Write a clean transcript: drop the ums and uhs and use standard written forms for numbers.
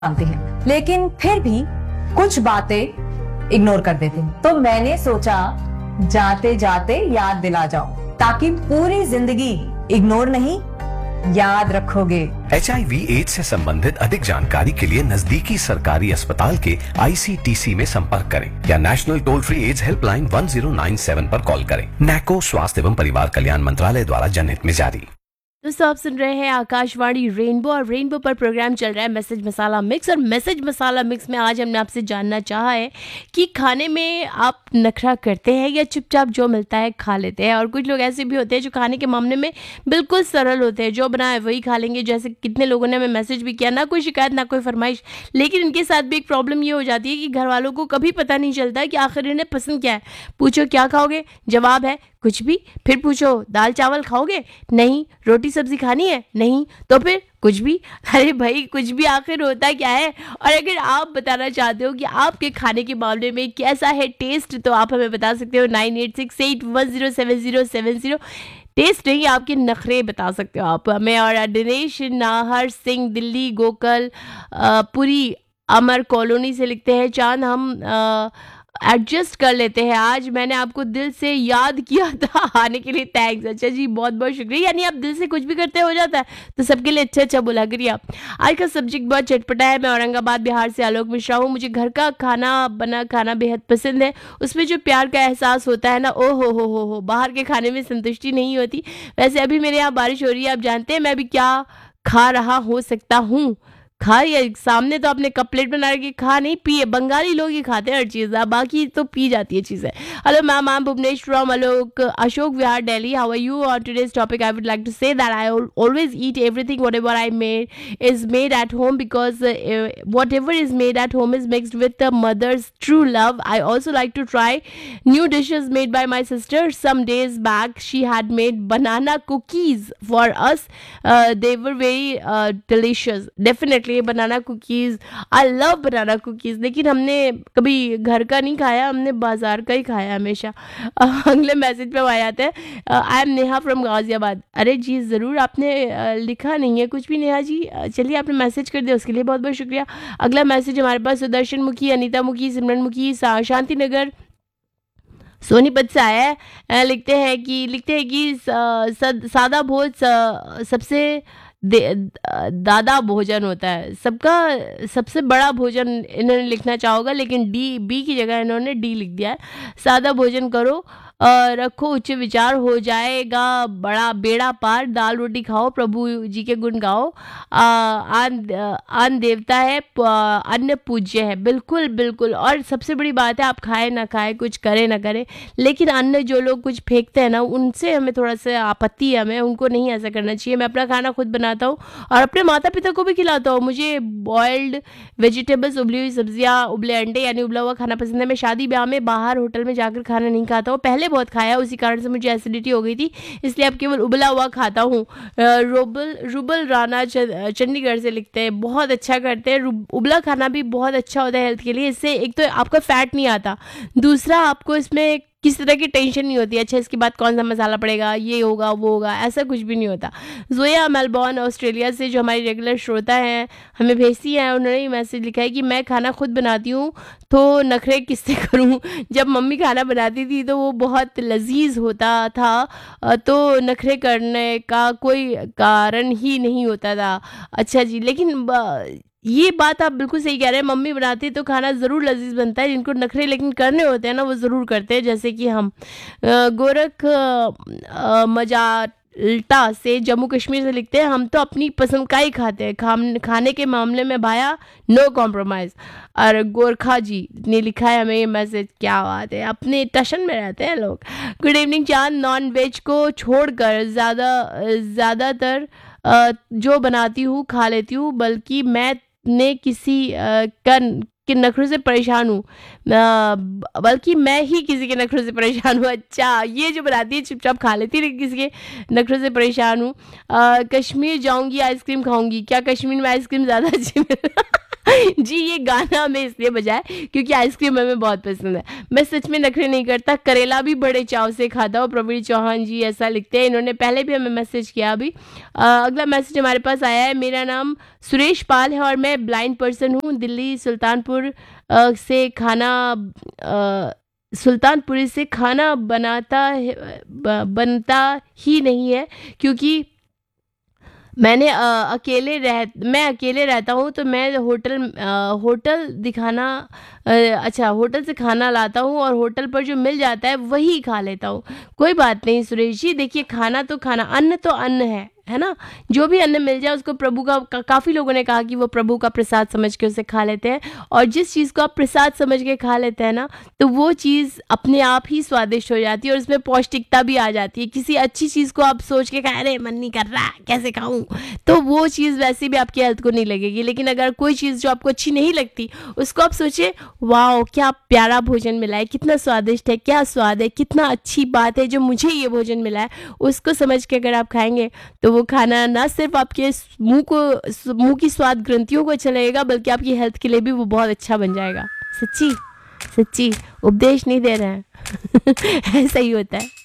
जानते हैं, लेकिन फिर भी कुछ बातें इग्नोर कर देते हैं। तो मैंने सोचा जाते जाते याद दिला जाऊं, ताकि पूरी जिंदगी इग्नोर नहीं याद रखोगे। HIV एड्स से संबंधित अधिक जानकारी के लिए नजदीकी सरकारी अस्पताल के ICTC में संपर्क करें या national toll free ads helpline 1097 पर कॉल करें। नैको स्वास्थ्य एवं परिवार कल्याण मंत्रालय द्वारा जनहित में जारी। दोस्तों, आप सुन रहे हैं आकाशवाणी रेनबो और रेनबो पर प्रोग्राम चल रहा है मैसेज मसाला मिक्स। और मैसेज मसाला मिक्स में आज हमने आपसे जानना चाहा है कि खाने में आप नखरा करते हैं या चुपचाप जो मिलता है खा लेते हैं। और कुछ लोग ऐसे भी होते हैं जो खाने के मामले में बिल्कुल सरल होते हैं, जो बनाए वही खा लेंगे। जैसे कितने लोगों ने हमें मैसेज भी किया, ना कोई शिकायत ना कोई फरमाइश, लेकिन इनके साथ भी एक प्रॉब्लम ये हो जाती है कि घर वालों को कभी पता नहीं चलता कि आखिर इन्हें पसंद क्या है। पूछो क्या खाओगे, जवाब है कुछ भी। फिर पूछो दाल चावल खाओगे, नहीं। रोटी सब्जी खानी है, नहीं। तो फिर कुछ भी। अरे भाई, कुछ भी आखिर होता क्या है। और अगर आप बताना चाहते हो कि आपके खाने के मामले में कैसा है टेस्ट, तो आप हमें बता सकते हो 9868107070। टेस्ट नहीं, आपके नखरे बता सकते हो आप हमें। और दिनेश नाहर सिंह दिल्ली गोकल पुरी अमर कॉलोनी से लिखते हैं, चांद हम एडजस्ट कर लेते हैं। आज मैंने आपको दिल से याद किया था, आने के लिए थैंक्स। अच्छा जी, बहुत बहुत शुक्रिया। यानी आप दिल से कुछ भी करते हो जाता है, तो सबके लिए अच्छा अच्छा बोला करिए आप। आज का सब्जेक्ट बहुत चटपटा है। मैं औरंगाबाद बिहार से आलोक मिश्रा हूँ। मुझे घर का खाना बना खाना बेहद पसंद है। उसमें जो प्यार का एहसास होता है ना, ओ हो, बाहर के खाने में संतुष्टि नहीं होती। वैसे अभी मेरे यहाँ बारिश हो रही है, आप जानते हैं मैं अभी क्या खा रहा हो सकता हूँ। खा या सामने तो अपने कप प्लेट बना के खा नहीं, पिए। बंगाली लोग ही खाते हैं हर चीज़, बाकी तो पी जाती है चीज़ें। Hello ma'am, I am Bhuvnesh from Ashok Vihar Delhi. How are you? On today's topic I would like to say that I always eat everything whatever I made is made at home, because whatever is made at home is mixed with the mother's true love. I also like to try new dishes made by my sister. Some days back she had made banana cookies for us. They were very delicious. Definitely banana cookies, I love banana cookies. लेकिन हमने कभी घर का नहीं खाया, हमने बाजार का ही खाया हमेशा। अगले मैसेज पे आ जाते हैं, I am Neha from Ghaziabad. अरे जी ज़रूर, आपने लिखा नहीं है कुछ भी नेहा जी। चलिए, आपने मैसेज कर दिया, उसके लिए बहुत बहुत शुक्रिया। अगला मैसेज हमारे पास सुदर्शन मुखी, अनीता मुखी, सिमरन मुखी, शांति नगर सोनीपत से आया है। लिखते हैं कि सादा भोज सबसे दादा भोजन होता है, सबका सबसे बड़ा भोजन इन्होंने लिखना चाहोगा, लेकिन बी की जगह इन्होंने डी लिख दिया है। सादा भोजन करो, रखो उच्च विचार, हो जाएगा बड़ा बेड़ा पार। दाल रोटी खाओ, प्रभु जी के गुण गाओ। अन्न देवता है, अन्न पूज्य है। बिल्कुल बिल्कुल। और सबसे बड़ी बात है, आप खाए ना खाए, कुछ करे ना करे, लेकिन अन्न जो लोग कुछ फेंकते हैं ना, उनसे हमें थोड़ा सा आपत्ति है। हमें उनको नहीं ऐसा करना चाहिए। मैं अपना खाना खुद बनाता हूँ और अपने माता पिता को भी खिलाता हूँ। मुझे बॉइल्ड वेजिटेबल्स, उबली हुई सब्जियाँ, उबले अंडे यानी उबला हुआ खाना पसंद है। मैं शादी ब्याह में बाहर होटल में जाकर खाना नहीं खाता हूँ। पहले बहुत खाया, उसी कारण से मुझे एसिडिटी हो गई थी, इसलिए अब केवल उबला हुआ खाता हूँ। रुबल राणा चंडीगढ़ से लिखते हैं, बहुत अच्छा करते हैं। उबला खाना भी बहुत अच्छा होता है हेल्थ के लिए। इससे एक तो आपका फैट नहीं आता, दूसरा आपको इसमें किसी तरह की टेंशन नहीं होती। अच्छा, इसके बाद कौन सा मसाला पड़ेगा, ये होगा वो होगा, ऐसा कुछ भी नहीं होता। जोया मेलबॉर्न ऑस्ट्रेलिया से, जो हमारी रेगुलर श्रोता हैं, हमें भेजती हैं, उन्होंने मैसेज लिखा है कि मैं खाना खुद बनाती हूँ तो नखरे किससे करूँ। जब मम्मी खाना बनाती थी तो वो बहुत लजीज होता था, तो नखरे करने का कोई कारण ही नहीं होता था। अच्छा जी, लेकिन ये बात आप बिल्कुल सही कह रहे हैं। मम्मी बनाती है तो खाना ज़रूर लजीज बनता है। जिनको नखरे लेकिन करने होते हैं ना, वो ज़रूर करते हैं, जैसे कि हम। गोरख मजाल्टा से जम्मू कश्मीर से लिखते हैं, हम तो अपनी पसंद का ही खाते हैं। खाने के मामले में भाया नो कॉम्प्रोमाइज़। और गोरखा जी ने लिखा है हमें ये मैसेज, क्या बात है, अपने टशन में रहते हैं लोग। गुड इवनिंग चांद, नॉन वेज को छोड़कर ज़्यादातर जो बनाती हूँ खा लेती हूँ, बल्कि मैं किसी के नखरों से परेशान हूँ, बल्कि मैं ही किसी के नखरों से परेशान हूँ। अच्छा, ये जो बनाती है चुपचाप खा लेती है, लेकिन किसी के नखरों से परेशान हूँ। कश्मीर जाऊँगी, आइसक्रीम खाऊंगी। क्या कश्मीर में आइसक्रीम ज़्यादा अच्छी जी, ये गाना हमें इसलिए बजा है क्योंकि आइसक्रीम हमें बहुत पसंद है। मैं सच में नखरे नहीं करता, करेला भी बड़े चाव से खाता हूँ। प्रवीण चौहान जी ऐसा लिखते हैं, इन्होंने पहले भी हमें मैसेज किया अभी। अगला मैसेज हमारे पास आया है, मेरा नाम सुरेश पाल है और मैं ब्लाइंड पर्सन हूँ। दिल्ली सुल्तानपुर से सुल्तानपुरी से खाना बनता ही नहीं है क्योंकि मैं अकेले रहता हूँ, तो मैं होटल से खाना लाता हूँ और होटल पर जो मिल जाता है वही खा लेता हूँ। कोई बात नहीं सुरेश जी, देखिए खाना तो खाना, अन्न तो अन्न है ना। जो भी अन्न मिल जाए उसको प्रभु का काफ़ी लोगों ने कहा कि वो प्रभु का प्रसाद समझ के उसे खा लेते हैं, और जिस चीज़ को आप प्रसाद समझ के खा लेते हैं ना, तो वो चीज़ अपने आप ही स्वादिष्ट हो जाती है और उसमें पौष्टिकता भी आ जाती है। किसी अच्छी चीज़ को आप सोच के अरे मन नहीं कर रहा कैसे खाऊं, तो वो चीज़ वैसे भी आपकी हेल्थ को नहीं लगेगी। लेकिन अगर कोई चीज़ जो आपको अच्छी नहीं लगती उसको आप सोचे वाओ क्या प्यारा भोजन मिला है, कितना स्वादिष्ट है, क्या स्वाद है, कितना अच्छी बात है जो मुझे ये भोजन मिला है, उसको समझ के अगर आप खाएंगे तो वो खाना ना सिर्फ आपके मुंह की स्वाद ग्रंथियों को अच्छा लगेगा, बल्कि आपकी हेल्थ के लिए भी वो बहुत अच्छा बन जाएगा। सच्ची उपदेश नहीं दे रहे हैं ऐसा ही होता है।